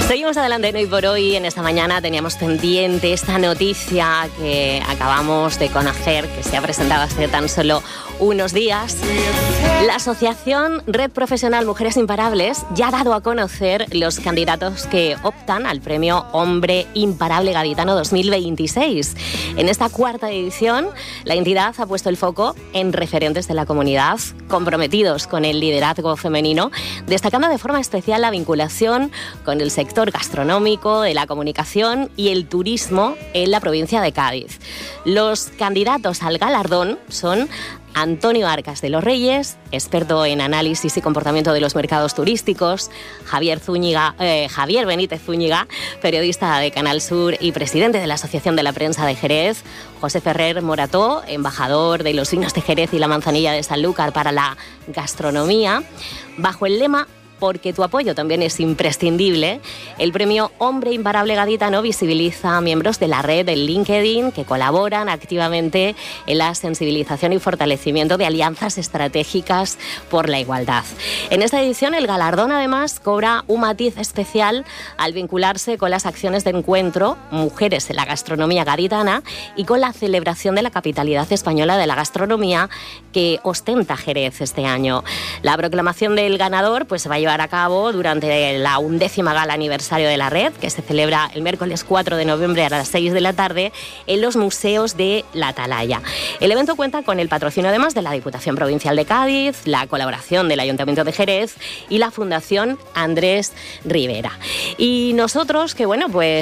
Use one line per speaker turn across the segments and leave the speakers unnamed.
Seguimos adelante en Hoy por Hoy. En esta mañana teníamos pendiente esta noticia que acabamos de conocer, que se ha presentado hace tan solo unos días. La asociación Red Profesional Mujeres Imparables ya ha dado a conocer los candidatos que optan al premio Hombre Imparable Gaditano 2026. En esta cuarta edición, la entidad ha puesto el foco en referentes de la comunidad comprometidos con el liderazgo femenino, destacando de forma especial la vinculación con el sector gastronómico, de la comunicación y el turismo en la provincia de Cádiz. Los candidatos al galardón son Antonio Arcas de los Reyes, experto en análisis y comportamiento de los mercados turísticos; Javier Benítez Zúñiga, periodista de Canal Sur y presidente de la Asociación de la Prensa de Jerez; José Ferrer Morató, embajador de los vinos de Jerez y la manzanilla de Sanlúcar para la gastronomía. Bajo el lema "Porque tu apoyo también es imprescindible", el premio Hombre Imparable Gaditano visibiliza a miembros de la red del LinkedIn que colaboran activamente en la sensibilización y fortalecimiento de alianzas estratégicas por la igualdad. En esta edición, el galardón además cobra un matiz especial al vincularse con las acciones de encuentro Mujeres en la Gastronomía Gaditana y con la celebración de la capitalidad española de la gastronomía que ostenta Jerez este año. La proclamación del ganador se va a llevar a cabo durante la 11ª gala aniversario de la red, que se celebra el miércoles 4 de noviembre a las 6 de la tarde en los museos de La Atalaya. El evento cuenta con el patrocinio además de la Diputación Provincial de Cádiz, la colaboración del Ayuntamiento de Jerez y la Fundación Andrés Rivera. Y nosotros, que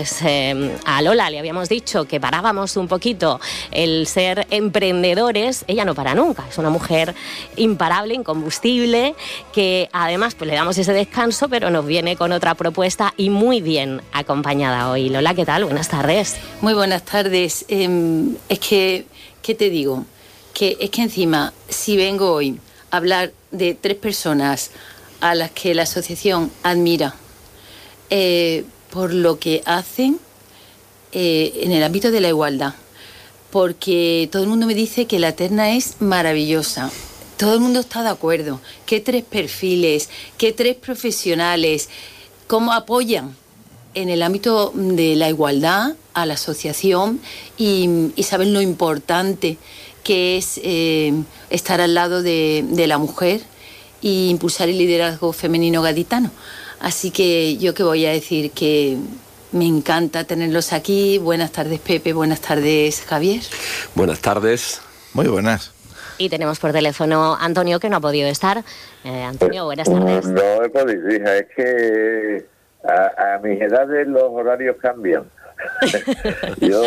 a Lola le habíamos dicho que parábamos un poquito el ser emprendedores, ella no para nunca, es una mujer imparable, incombustible, que además le damos ese descanso, pero nos viene con otra propuesta y muy bien acompañada hoy. Lola, ¿qué tal? Buenas tardes.
Muy buenas tardes. Es que, ¿qué te digo? Que es que encima, si vengo hoy a hablar de 3 personas a las que la asociación admira por lo que hacen en el ámbito de la igualdad, porque todo el mundo me dice que la terna es maravillosa. Todo el mundo está de acuerdo. ¿Qué 3 perfiles? ¿Qué 3 profesionales? ¿Cómo apoyan en el ámbito de la igualdad a la asociación? Y saben lo importante que es estar al lado de la mujer e impulsar el liderazgo femenino gaditano. Así que yo que voy a decir que me encanta tenerlos aquí. Buenas tardes, Pepe. Buenas tardes, Javier.
Buenas tardes.
Muy buenas.
Y tenemos por teléfono a Antonio, que no ha podido estar. Antonio, buenas tardes.
No he podido, hija, es que a mis edades los horarios cambian. yo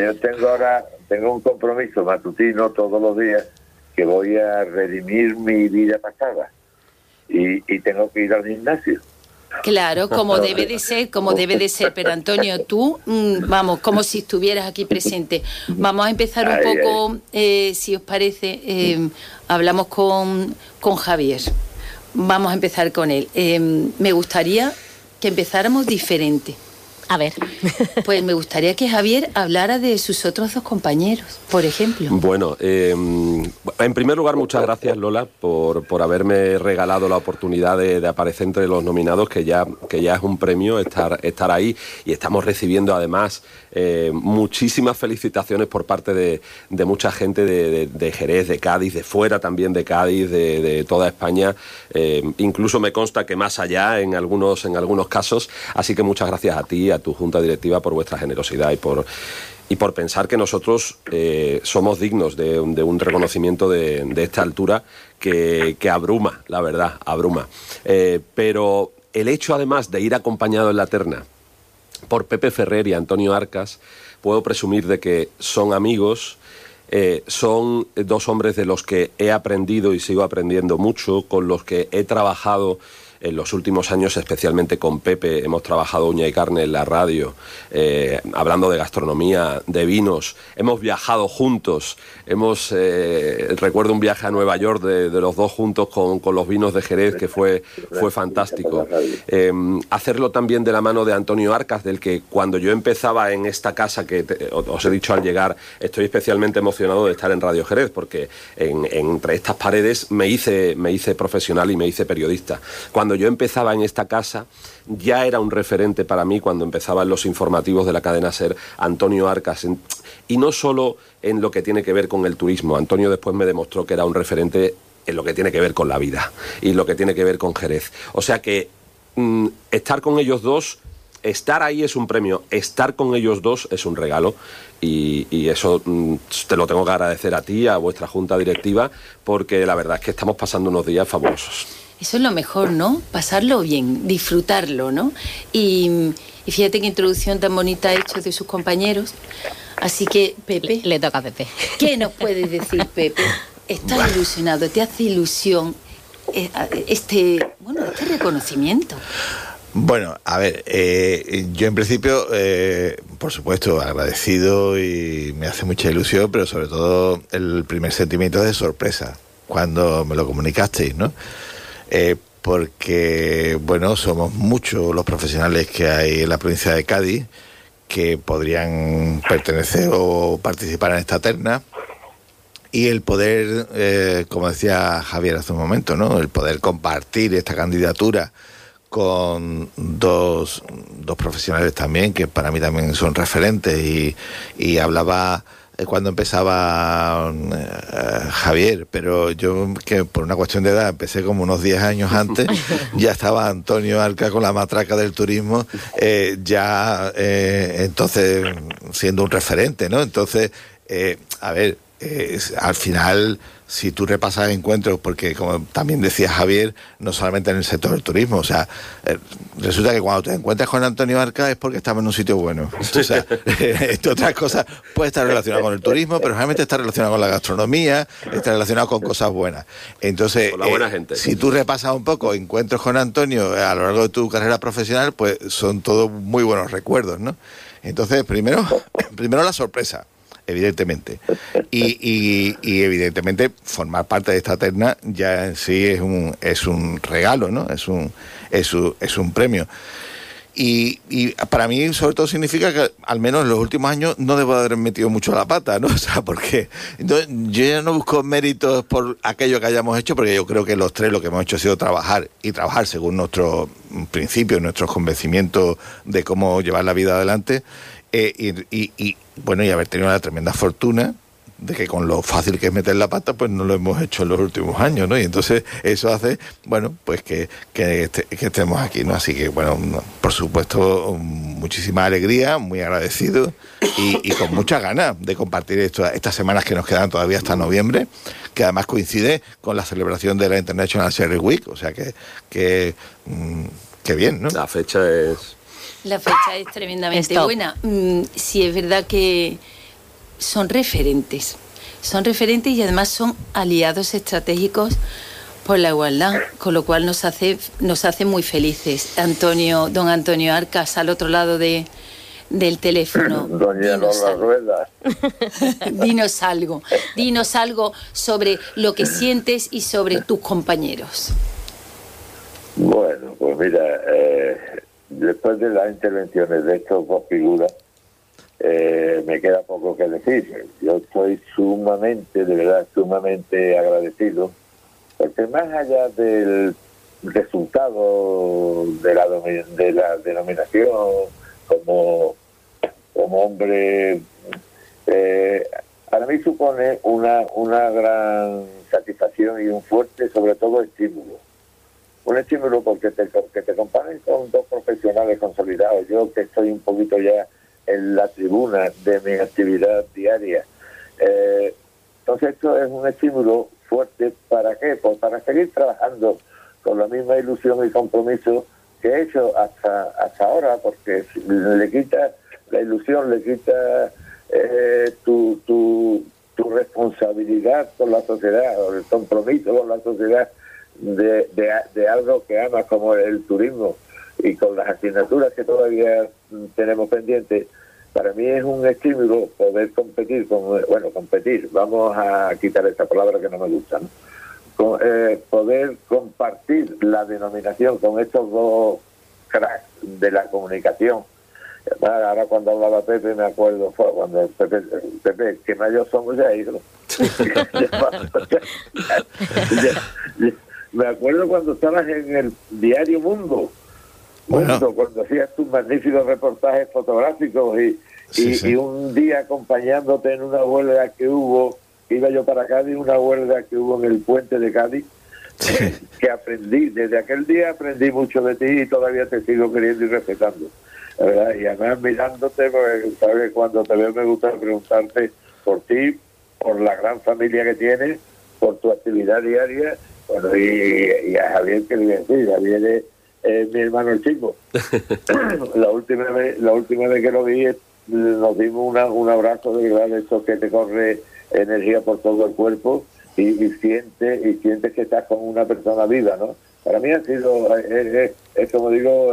tengo un compromiso matutino todos los días, que voy a redimir mi vida pasada y tengo que ir al gimnasio.
Claro, como debe de ser, pero Antonio, tú, como si estuvieras aquí presente. Vamos a empezar un poco, si os parece, hablamos con Javier. Vamos a empezar con él. Me gustaría que empezáramos diferente.
A ver.
Pues me gustaría que Javier hablara de sus otros 2 compañeros, por ejemplo.
Bueno, en primer lugar, muchas gracias, Lola, por haberme regalado la oportunidad de aparecer entre los nominados, que ya es un premio estar ahí, y estamos recibiendo además muchísimas felicitaciones por parte de mucha gente de Jerez, de Cádiz, de fuera también de Cádiz, de toda España, incluso me consta que más allá en algunos casos, así que muchas gracias a ti, a tu junta directiva, por vuestra generosidad y por pensar que nosotros somos dignos de un reconocimiento de esta altura que abruma, la verdad, abruma. Pero el hecho además de ir acompañado en la terna por Pepe Ferrer y Antonio Arcas, puedo presumir de que son amigos, son 2 hombres de los que he aprendido y sigo aprendiendo mucho, con los que he trabajado en los últimos años, especialmente con Pepe. Hemos trabajado uña y carne en la radio, hablando de gastronomía, de vinos. Hemos viajado juntos. Recuerdo un viaje a Nueva York de los 2 juntos con los vinos de Jerez, que fue fantástico. Hacerlo también de la mano de Antonio Arcas, del que cuando yo empezaba en esta casa, que os he dicho al llegar, estoy especialmente emocionado de estar en Radio Jerez, porque entre estas paredes me hice profesional y me hice periodista. Cuando cuando yo empezaba en esta casa, ya era un referente para mí cuando empezaba en los informativos de la cadena SER Antonio Arcas. Y no solo en lo que tiene que ver con el turismo. Antonio después me demostró que era un referente en lo que tiene que ver con la vida y lo que tiene que ver con Jerez. O sea que estar con ellos dos, estar ahí es un premio, estar con ellos dos es un regalo. Y eso te lo tengo que agradecer a ti, a vuestra junta directiva, porque la verdad es que estamos pasando unos días fabulosos.
Eso es lo mejor, ¿no? Pasarlo bien, disfrutarlo, ¿no? Y fíjate qué introducción tan bonita ha hecho de sus compañeros. Así que, Pepe...
Le toca a Pepe.
¿Qué nos puedes decir, Pepe? ¿Estás ilusionado? ¿Te hace ilusión este reconocimiento?
Bueno, a ver, yo en principio, por supuesto, agradecido y me hace mucha ilusión, pero sobre todo el primer sentimiento es de sorpresa cuando me lo comunicasteis, ¿no? Porque, bueno, somos muchos los profesionales que hay en la provincia de Cádiz que podrían pertenecer o participar en esta terna. Y el poder, como decía Javier hace un momento, ¿no? El poder compartir esta candidatura con dos profesionales también, que para mí también son referentes, y hablaba cuando empezaba Javier, pero yo, que por una cuestión de edad empecé como unos 10 años antes, ya estaba Antonio Arca con la matraca del turismo, entonces siendo un referente, ¿no? Entonces, a ver, al final, si tú repasas encuentros, porque como también decía Javier, no solamente en el sector del turismo, o sea, resulta que cuando te encuentras con Antonio Arca es porque estamos en un sitio bueno. O sea, entre otras cosas, puede estar relacionado con el turismo, pero realmente está relacionado con la gastronomía, está relacionado con cosas buenas. Entonces,
con la buena gente.
Si tú repasas un poco encuentros con Antonio a lo largo de tu carrera profesional, pues son todos muy buenos recuerdos, ¿no? Entonces, primero la sorpresa, evidentemente, y evidentemente formar parte de esta terna ya en sí es un regalo, ¿no? Es un premio, y para mí sobre todo significa que al menos en los últimos años no debo haber metido mucho la pata, ¿no? O sea, porque yo ya no busco méritos por aquello que hayamos hecho, porque yo creo que los tres lo que hemos hecho ha sido trabajar según nuestros principios, nuestros convencimientos de cómo llevar la vida adelante. Y haber tenido la tremenda fortuna de que con lo fácil que es meter la pata, pues no lo hemos hecho en los últimos años, ¿no? Y entonces eso hace, bueno, pues que estemos aquí, ¿no? Así que, bueno, por supuesto, muchísima alegría, muy agradecido y con muchas ganas de compartir estas semanas que nos quedan todavía hasta noviembre, que además coincide con la celebración de la International Sherry Week, o sea que bien, ¿no?
La fecha es
tremendamente buena. Sí, es verdad que son referentes y además son aliados estratégicos por la igualdad, con lo cual nos hace muy felices. Don Antonio Arcas, al otro lado del teléfono.
Doña Lola Rueda.
Dinos algo sobre lo que sientes y sobre tus compañeros.
Bueno, pues mira, después de las intervenciones de estos dos figuras, me queda poco que decir. Yo estoy sumamente agradecido, porque más allá del resultado de la denominación como hombre, para mí supone una gran satisfacción y un fuerte, sobre todo, estímulo. Un estímulo porque te comparen con dos profesionales consolidados. Yo que estoy un poquito ya en la tribuna de mi actividad diaria. Entonces esto es un estímulo fuerte. ¿Para qué? Pues para seguir trabajando con la misma ilusión y compromiso que he hecho hasta ahora, porque le quita la ilusión, le quita tu responsabilidad con la sociedad, o el compromiso con la sociedad de algo que amas como el turismo, y con las asignaturas que todavía tenemos pendientes. Para mí es un estímulo poder competir, vamos a quitar esta palabra que no me gusta, ¿no? Poder compartir la denominación con estos dos cracks de la comunicación. Ahora cuando hablaba Pepe me acuerdo, fue cuando Pepe, que mayor somos ya, hijo. me acuerdo cuando estabas en el diario Mundo, cuando hacías tus magníficos reportajes fotográficos y un día acompañándote en una huelga que hubo, iba yo para Cádiz, una huelga que hubo en el puente de Cádiz, que aprendí, desde aquel día aprendí mucho de ti y todavía te sigo queriendo y respetando, ¿verdad? Y además mirándote, porque sabes, cuando te veo me gusta preguntarte por ti, por la gran familia que tienes, por tu actividad diaria, bueno, y a Javier, que le voy a decir, Javier es mi hermano el chico. La última vez que lo vi, nos dimos un abrazo de verdad, de eso que te corre energía por todo el cuerpo y sientes que estás con una persona viva, ¿no? Para mí ha sido, es como digo,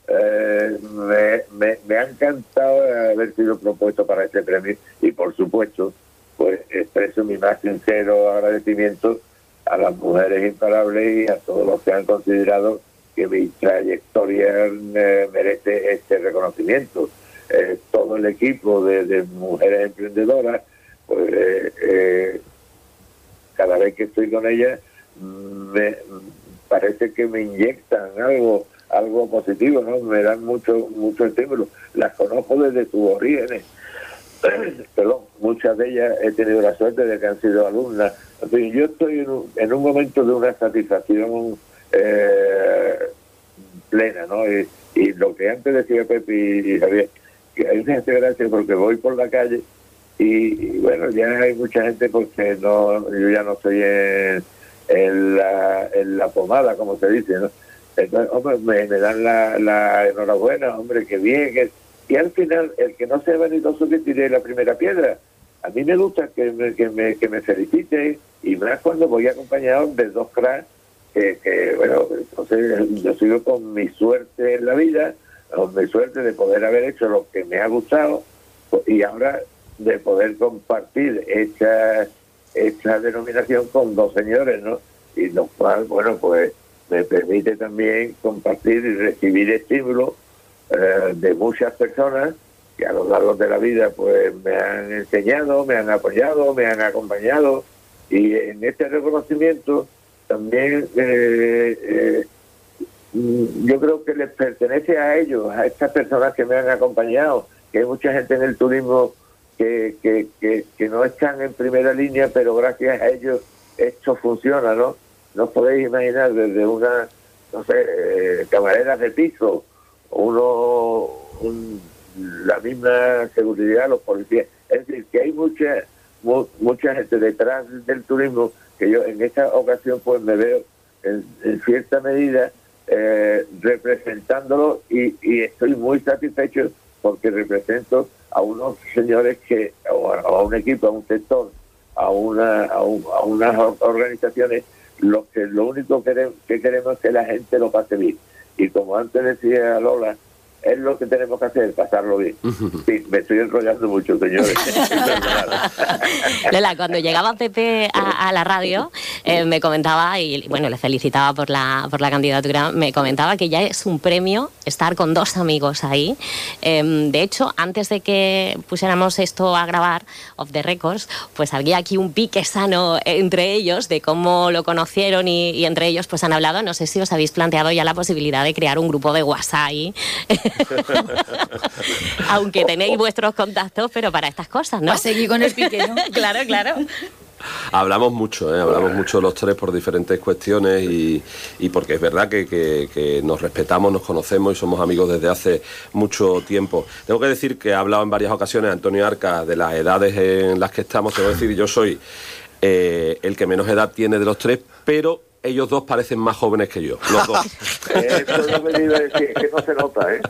me ha encantado haber sido propuesto para este premio y por supuesto pues expreso mi más sincero agradecimiento a las mujeres imparables y a todos los que han considerado que mi trayectoria merece este reconocimiento. Todo el equipo de mujeres emprendedoras, pues cada vez que estoy con ellas me parece que me inyectan algo positivo, ¿no? Me dan mucho estímulo. Las conozco desde sus orígenes. Perdón, muchas de ellas he tenido la suerte de que han sido alumnas. En fin, yo estoy en un momento de una satisfacción plena, ¿no? Y lo que antes decía Pepe y Javier, que hay una gente gracia porque voy por la calle y bueno, ya hay mucha gente porque yo ya no estoy en la pomada, como se dice, ¿no? Entonces, hombre, me dan la enhorabuena, hombre, qué bien, y al final, el que no sea vanidoso que tire la primera piedra. A mí me gusta que me felicite, y más cuando voy acompañado de dos cracks, bueno, entonces yo sigo con mi suerte en la vida, con mi suerte de poder haber hecho lo que me ha gustado, y ahora de poder compartir esta denominación con dos señores, ¿no? Y lo cual, bueno, pues me permite también compartir y recibir estímulos de muchas personas que a lo largo de la vida pues me han enseñado, me han apoyado, me han acompañado, y en este reconocimiento también yo creo que les pertenece a ellos, a estas personas que me han acompañado, que hay mucha gente en el turismo que no están en primera línea, pero gracias a ellos esto funciona, ¿no? No podéis imaginar desde una, no sé, camareras de piso, la misma seguridad, los policías. Es decir, que hay mucha gente detrás del turismo que yo en esta ocasión pues me veo en cierta medida representándolo y estoy muy satisfecho porque represento a unos señores a un equipo, a un sector, a unas organizaciones, lo único que queremos es que la gente lo pase bien. Y como antes decía Lola, es lo que tenemos que hacer, pasarlo bien. Sí, me estoy enrollando mucho, señores.
Lola, cuando llegaba Pepe a la radio, me comentaba, y bueno, le felicitaba por la candidatura, me comentaba que ya es un premio estar con dos amigos ahí. De hecho, antes de que pusiéramos esto a grabar, Off the Records, pues había aquí un pique sano entre ellos de cómo lo conocieron y entre ellos pues han hablado. No sé si os habéis planteado ya la posibilidad de crear un grupo de WhatsApp ahí. Aunque tenéis vuestros contactos, pero para estas cosas, ¿no?
A seguir con el pique, ¿no?
Claro.
Hablamos mucho los tres por diferentes cuestiones y porque es verdad que nos respetamos, nos conocemos y somos amigos desde hace mucho tiempo. Tengo que decir que he hablado en varias ocasiones, Antonio Arca, de las edades en las que estamos. Tengo que decir, yo soy el que menos edad tiene de los tres, pero ellos dos parecen más jóvenes que yo, los dos.
Eso no me iba a decir, que no se nota, ¿eh?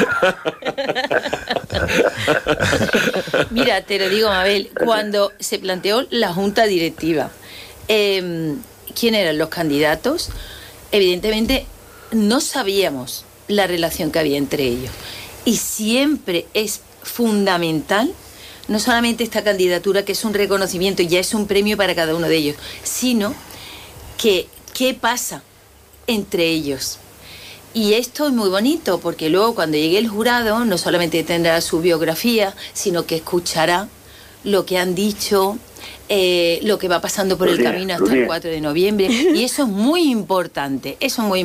Mira, te lo digo, Mabel, cuando se planteó la junta directiva, ¿quién eran los candidatos? Evidentemente no sabíamos la relación que había entre ellos. Y siempre es fundamental, no solamente esta candidatura, que es un reconocimiento y ya es un premio para cada uno de ellos, sino que qué pasa entre ellos. Y esto es muy bonito, porque luego cuando llegue el jurado no solamente tendrá su biografía, sino que escuchará lo que han dicho, lo que va pasando por el camino hasta el 4 de noviembre. Y eso es muy importante,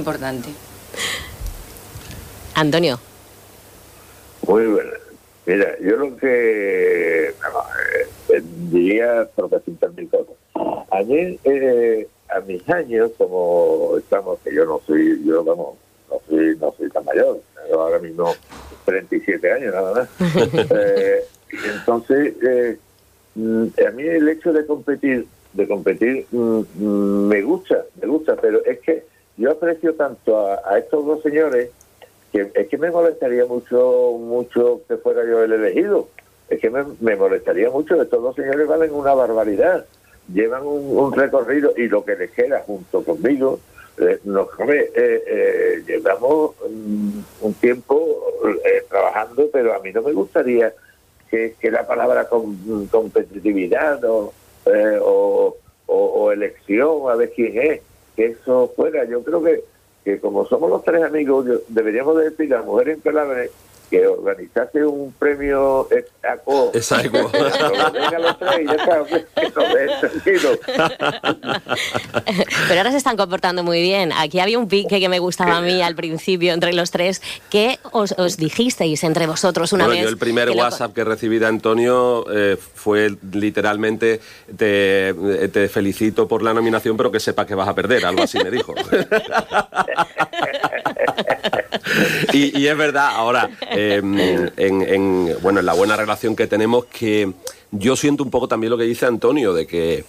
Antonio.
Muy bueno. Mira, yo lo que diría profesor mil cosas. A mí, a mis años, como estamos, que yo no soy tan mayor, yo ahora mismo 37 años nada más. Entonces, a mí el hecho de competir me gusta, pero es que yo aprecio tanto a estos dos señores que es que me molestaría mucho que fuera yo el elegido. Es que me molestaría mucho. Estos dos señores valen una barbaridad. Llevan un recorrido y lo que les queda junto conmigo, llevamos un tiempo trabajando, pero a mí no me gustaría que la palabra competitividad o elección, a ver quién es, que eso fuera. Yo creo que como somos los tres amigos, deberíamos de decir a la mujer impelable que organizase un premio ACO.
Exacto.
Venga los tres y ya está, tranquilo.
Pero ahora se están comportando muy bien. Aquí había un pique que me gustaba a mí al principio entre los tres. ¿Qué os dijisteis entre vosotros una vez?
Yo el primer WhatsApp que recibí de Antonio fue literalmente te felicito por la nominación, pero que sepa que vas a perder. Algo así me dijo. y es verdad, ahora, en la buena relación que tenemos, que yo siento un poco también lo que dice Antonio, de que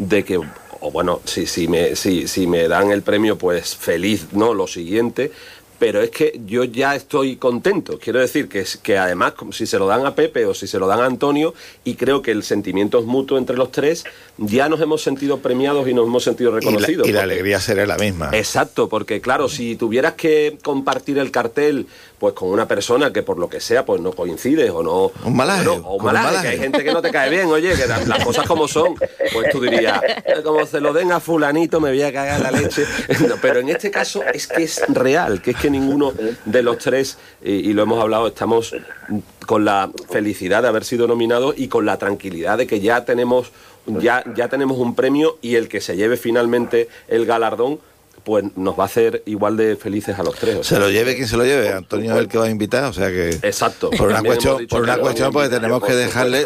si me dan el premio, pues feliz, ¿no? Lo siguiente. Pero es que yo ya estoy contento. Quiero decir que además, si se lo dan a Pepe o si se lo dan a Antonio, y creo que el sentimiento es mutuo entre los tres, ya nos hemos sentido premiados y nos hemos sentido reconocidos.
Y la alegría será la misma.
Exacto, porque claro, si tuvieras que compartir el cartel pues con una persona que por lo que sea pues no coincides o no...
Un malaje.
O un malaje, que hay gente que no te cae bien, oye, que las cosas como son, pues tú dirías, como se lo den a fulanito me voy a cagar la leche. No, pero en este caso es que es real, que es que ninguno de los tres, y lo hemos hablado, estamos con la felicidad de haber sido nominados y con la tranquilidad de que ya tenemos un premio, y el que se lleve finalmente el galardón pues nos va a hacer igual de felices a los tres. O sea,
se lo lleve quien se lo lleve, Antonio es el que va a invitar, o sea que...
Exacto.
Por una cuestión pues tenemos que dejarle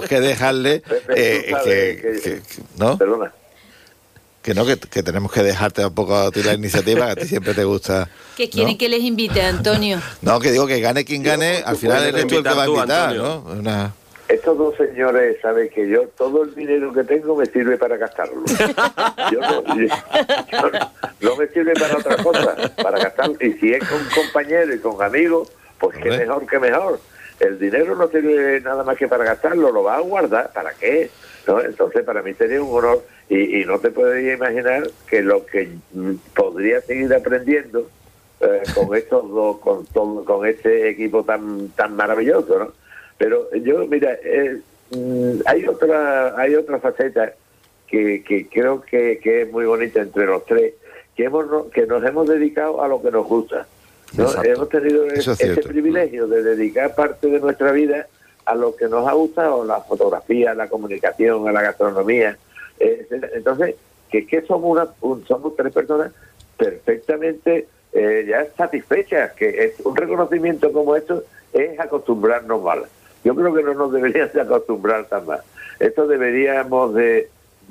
¿no?
Perdona.
Que tenemos que dejarte un poco a ti la iniciativa, que a ti siempre te gusta.
¿Qué quieren que les invite, Antonio?
No, que digo que gane quien gane, al final eres tú el que va a invitar, ¿no?
Estos dos señores saben que yo todo el dinero que tengo me sirve para gastarlo. Yo no me sirve para otra cosa, para gastarlo. Y si es con compañeros y con amigos, pues qué mejor que mejor. El dinero no sirve nada más que para gastarlo, lo vas a guardar, ¿para qué? ¿No? Entonces para mí sería un honor, y no te puedes imaginar que lo que podría seguir aprendiendo con estos dos, con este equipo tan maravilloso, ¿no? Pero yo, mira, hay otra faceta que creo que es muy bonita entre los tres, que nos hemos dedicado a lo que nos gusta, ¿no? Hemos tenido ese privilegio de dedicar parte de nuestra vida a lo que nos ha gustado, la fotografía, la comunicación, a la gastronomía. Entonces, que somos tres personas perfectamente ya satisfechas, que es un reconocimiento como esto es acostumbrarnos mal. Yo creo que no nos deberíamos de acostumbrar tan mal. Esto deberíamos de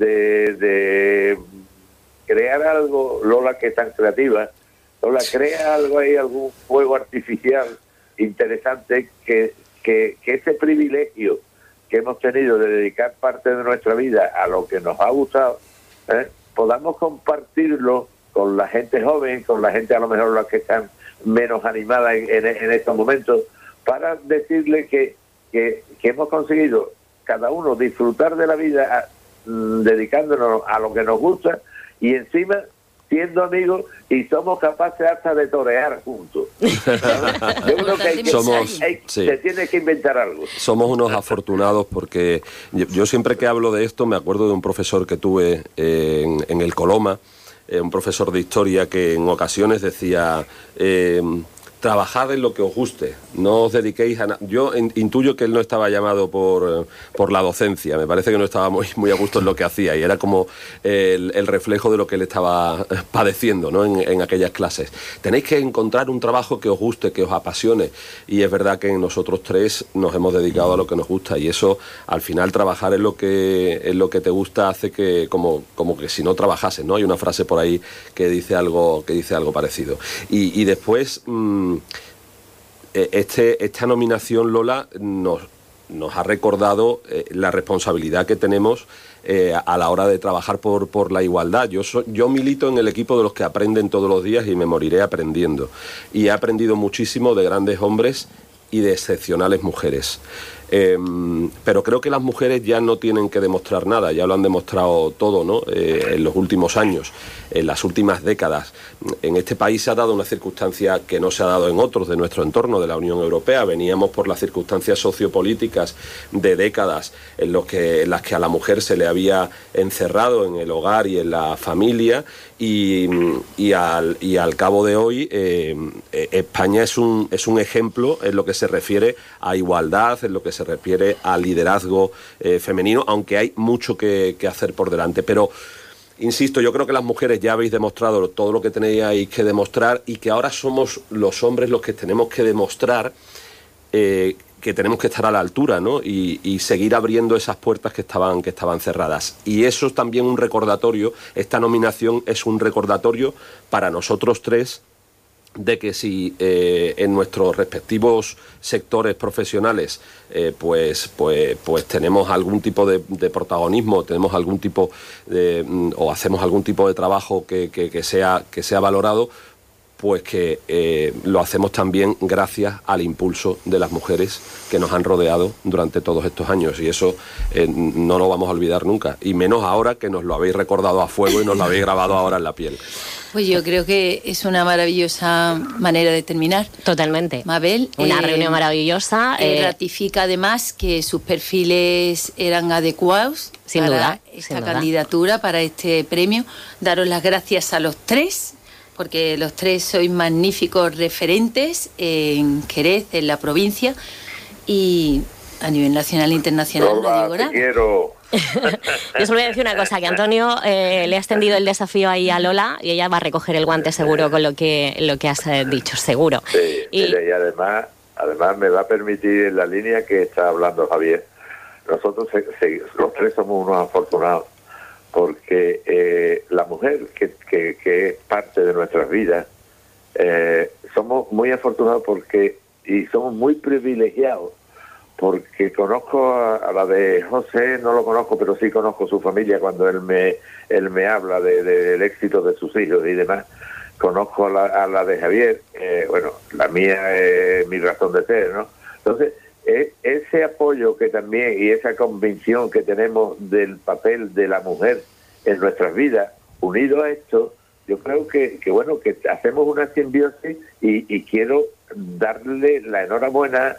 crear algo, Lola, que es tan creativa. Lola, crea algo ahí, algún fuego artificial interesante, que ese privilegio que hemos tenido de dedicar parte de nuestra vida a lo que nos ha gustado, podamos compartirlo con la gente joven, con la gente a lo mejor las que están menos animadas en estos momentos, para decirle que hemos conseguido cada uno disfrutar de la vida dedicándonos a lo que nos gusta, y encima siendo amigos, y somos capaces hasta de torear juntos. Yo creo que se tiene que inventar algo.
Somos unos afortunados, porque yo siempre que hablo de esto me acuerdo de un profesor que tuve en el Coloma, un profesor de historia, que en ocasiones decía... trabajad en lo que os guste, no os dediquéis a yo intuyo que él no estaba llamado por la docencia, me parece que no estaba muy a gusto en lo que hacía y era como el reflejo de lo que él estaba padeciendo, ¿no? en aquellas clases. Tenéis que encontrar un trabajo que os guste, que os apasione, y es verdad que nosotros tres nos hemos dedicado a lo que nos gusta, y eso al final trabajar en lo que te gusta hace que como que si no trabajases, ¿no? Hay una frase por ahí que dice algo parecido. Y después esta nominación, Lola, nos ha recordado la responsabilidad que tenemos a la hora de trabajar por la igualdad. Yo milito en el equipo de los que aprenden todos los días y me moriré aprendiendo. Y he aprendido muchísimo de grandes hombres y de excepcionales mujeres. Pero creo que las mujeres ya no tienen que demostrar nada, ya lo han demostrado todo, ¿no? En los últimos años, en las últimas décadas. En este país se ha dado una circunstancia que no se ha dado en otros de nuestro entorno, de la Unión Europea. Veníamos por las circunstancias sociopolíticas de décadas en las que a la mujer se le había encerrado en el hogar y en la familia, y al cabo de hoy España es un ejemplo en lo que se refiere a igualdad, en lo que se refiere a liderazgo femenino, aunque hay mucho que hacer por delante. Pero insisto, yo creo que las mujeres ya habéis demostrado todo lo que teníais que demostrar, y que ahora somos los hombres los que tenemos que demostrar que tenemos que estar a la altura, ¿no? Y seguir abriendo esas puertas que estaban cerradas. Y eso es también un recordatorio, esta nominación es un recordatorio para nosotros tres de que si en nuestros respectivos sectores profesionales pues tenemos algún tipo de protagonismo, tenemos algún tipo o hacemos algún tipo de trabajo que sea valorado, pues que lo hacemos también gracias al impulso de las mujeres que nos han rodeado durante todos estos años, y eso no lo vamos a olvidar nunca, y menos ahora que nos lo habéis recordado a fuego y nos lo habéis grabado ahora en la piel.
Pues yo creo que es una maravillosa manera de terminar.
Totalmente.
Mabel,
una reunión maravillosa.
Ratifica además que sus perfiles eran adecuados
sin
para
duda,
esta
sin duda.
candidatura, para este premio. Daros las gracias a los tres, porque los tres sois magníficos referentes en Jerez, en la provincia, y a nivel nacional e internacional.
Lola,
no digo nada.
te quiero.
Yo os voy a decir una cosa, que Antonio le ha extendido el desafío ahí a Lola, y ella va a recoger el guante seguro con lo que has dicho, seguro.
Sí, y además me va a permitir, en la línea que está hablando Javier, nosotros los tres somos unos afortunados, porque la mujer que es parte de nuestras vidas, somos muy afortunados y somos muy privilegiados, porque conozco a la de José, no lo conozco, pero sí conozco su familia cuando él me habla del éxito de sus hijos y demás. Conozco a la de Javier, bueno, la mía es mi razón de ser, ¿no? Entonces, ese apoyo que también, y esa convicción que tenemos del papel de la mujer en nuestras vidas, unido a esto, yo creo que hacemos una simbiosis, y quiero darle la enhorabuena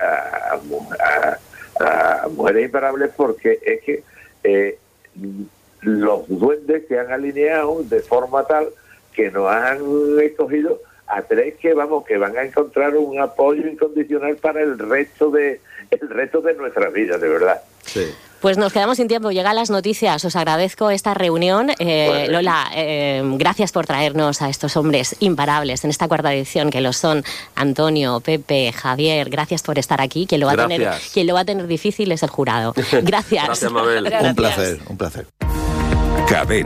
a Mujeres Imparables, porque es que los duendes se han alineado de forma tal que nos han escogido a tres que van a encontrar un apoyo incondicional para el resto de nuestras vidas, de verdad.
Sí.
Pues nos quedamos sin tiempo, llegan las noticias, os agradezco esta reunión. Bueno. Lola, gracias por traernos a estos hombres imparables en esta cuarta edición, que lo son Antonio, Pepe, Javier, gracias por estar aquí. Quien lo va a tener difícil es el jurado. Gracias.
Gracias, Mabel.
Un placer.